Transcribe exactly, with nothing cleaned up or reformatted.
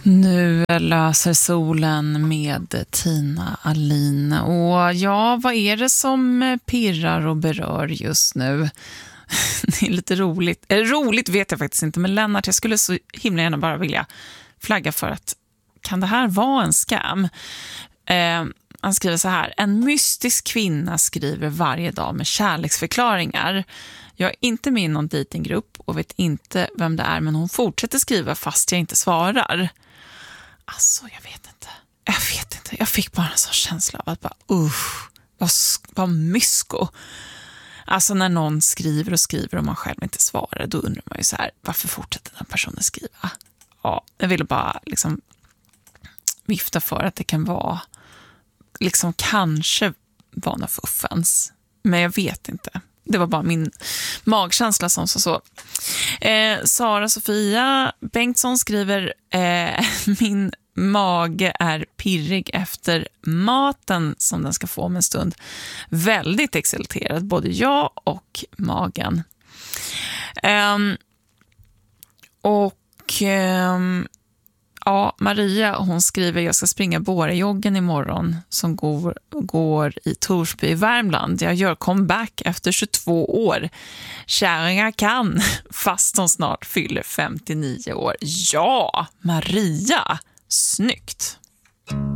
Nu löser solen med Tina Alin. Och ja, vad är det som pirrar och berör just nu? Det är lite roligt. Eller roligt vet jag faktiskt inte, men Lennart, jag skulle så himla gärna bara vilja flagga för att kan det här vara en scam? Eh, han skriver så här: en mystisk kvinna skriver varje dag med kärleksförklaringar. Jag är inte med i någon datinggrupp och vet inte vem det är, men hon fortsätter skriva fast jag inte svarar. Alltså, jag vet inte. Jag vet inte. Jag fick bara en sån känsla av att bara, usch, vad, vad mysko. Alltså när någon skriver och skriver och man själv inte svarar, då undrar man ju så här, varför fortsätter den personen skriva? Ja, jag ville bara liksom vifta för att det kan vara liksom kanske vana fuffens. Men jag vet inte. Det var bara min magkänsla som så så. Eh, Sara Sofia Bengtsson skriver eh, min mage är pirrig efter maten som den ska få om en stund. Väldigt exalterad, både jag och magen. Eh, och eh, ja, Maria, hon skriver: jag ska springa Bårejoggen imorgon som går, går i Torsby i Värmland. Jag gör comeback efter tjugotvå år. Kärringar kan, fast hon snart fyller femtionio år. Ja, Maria, snyggt.